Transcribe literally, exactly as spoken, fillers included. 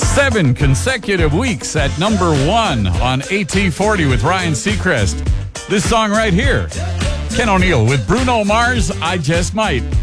Seven consecutive weeks at number one on A T forty with Ryan Seacrest. This song right here, Ken O'Neill with Bruno Mars, I Just Might.